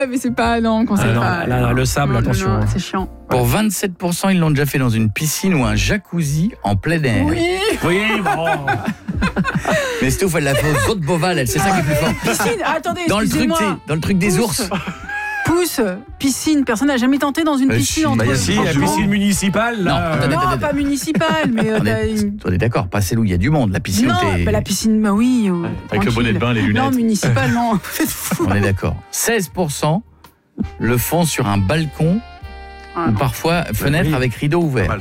Mais c'est pas, non, qu'on sait pas. Là, le sable, attention. Non, c'est chiant. Pour 27%, ils l'ont déjà fait dans une piscine ou un jacuzzi en plein air. Oui, bon. Mais Stouff, elle l'a fait aux autres Beauval, c'est ça qui est plus fort. Piscine, attendez, Dans le truc des ours. Pousse, piscine, personne n'a jamais tenté dans une piscine entre Si, la piscine municipale, là. Non, pas municipale, mais on est d'accord, pas celle où il y a du monde, la piscine. Non, la piscine, bah oui. Avec le bonnet de bain, les lunettes. Non, municipale, non. Vous êtes fous. On est d'accord. 16% le font sur un balcon ou parfois fenêtre avec rideau ouvert.